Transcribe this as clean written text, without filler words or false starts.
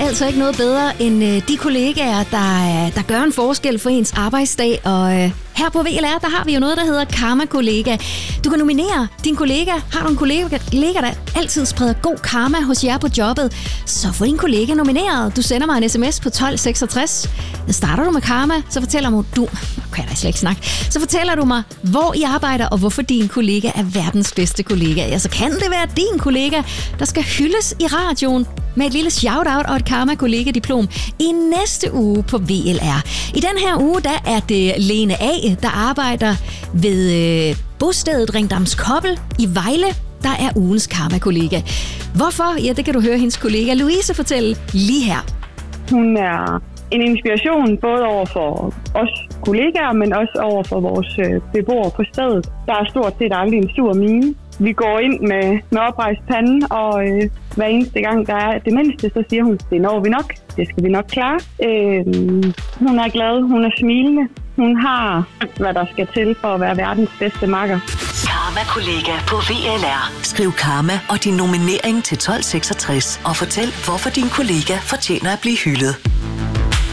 altså ikke noget bedre end de kollegaer, der gør en forskel for ens arbejdsdag. Og her på VLR, der har vi jo noget, der hedder Karma-kollega. Du kan nominere din kollega. Har du en kollega, der altid spreder god karma hos jer på jobbet, så få din kollega nomineret. Du sender mig en sms på 1266. Starter du med karma, så fortæller du... Så fortæller du mig, hvor I arbejder, og hvorfor din kollega er verdens bedste kollega. Ja, så kan det være din kollega, der skal hyldes i radioen med et lille shout-out og et Karma-kollega-diplom i næste uge på VLR. I den her uge, der er det Lene A., der arbejder ved bostedet Ringdams Kobbel i Vejle, der er ugens Karma-kollega. Hvorfor? Ja, det kan du høre hendes kollega Louise fortælle lige her. Hun er en inspiration både over for os kollegaer, men også over for vores beboere på stedet. Der er stort set aldrig en sur mine. Vi går ind med oprejst pande, og hver eneste gang, der er det mindste, så siger hun, det når vi nok. Det skal vi nok klare. Hun er glad, hun er smilende. Hun har, hvad der skal til for at være verdens bedste makker. Karma-kollega på VLR. Skriv karma og din nominering til 1266 og fortæl, hvorfor din kollega fortjener at blive hyldet.